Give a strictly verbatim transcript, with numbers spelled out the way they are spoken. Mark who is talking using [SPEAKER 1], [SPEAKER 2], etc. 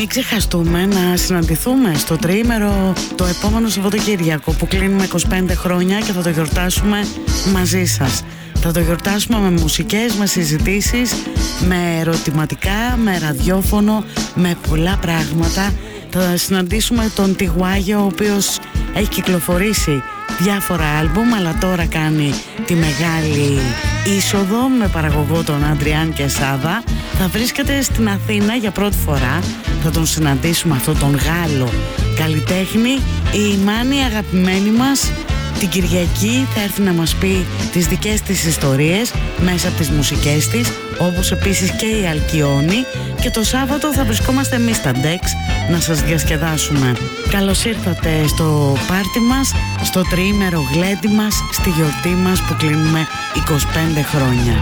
[SPEAKER 1] ξεχαστούμε να συναντηθούμε στο τριήμερο το επόμενο Σαββατοκύριακο που κλείνουμε είκοσι πέντε χρόνια και θα το γιορτάσουμε μαζί σας. Θα το γιορτάσουμε με μουσικές, με συζητήσεις, με ερωτηματικά, με ραδιόφωνο, με πολλά πράγματα. Θα συναντήσουμε τον Τιγουάγιο, ο οποίος έχει κυκλοφορήσει διάφορα άλμπουμ, αλλά τώρα κάνει τη μεγάλη είσοδο με παραγωγό τον Αντριάν Κεσάδα. Θα βρίσκεται στην Αθήνα για πρώτη φορά. Θα τον συναντήσουμε αυτόν τον Γάλλο καλλιτέχνη. Η Μάνη αγαπημένη μας την Κυριακή θα έρθει να μας πει τις δικές της ιστορίες μέσα από τις μουσικές της, όπως επίσης και η Αλκιόνη, και το Σάββατο θα βρισκόμαστε εμείς στα Dex να σας διασκεδάσουμε. Καλώς ήρθατε στο πάρτι μας, στο τριήμερο γλέντι μας, στη γιορτή μας που κλείνουμε είκοσι πέντε χρόνια.